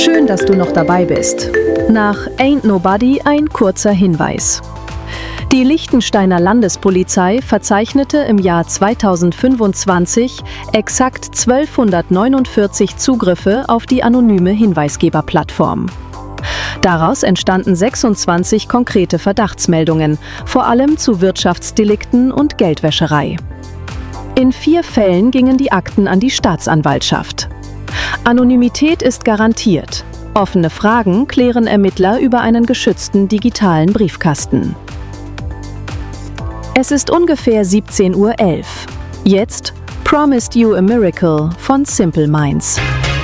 Schön, dass du noch dabei bist. Nach Ain't Nobody ein kurzer Hinweis. Die Liechtensteiner Landespolizei verzeichnete im Jahr 2025 exakt 1249 Zugriffe auf die anonyme Hinweisgeberplattform. Daraus entstanden 26 konkrete Verdachtsmeldungen, vor allem zu Wirtschaftsdelikten und Geldwäscherei. In 4 Fällen gingen die Akten an die Staatsanwaltschaft. Anonymität ist garantiert. Offene Fragen klären Ermittler über einen geschützten digitalen Briefkasten. Es ist ungefähr 17:11 Uhr. Jetzt Promised You a Miracle von Simple Minds.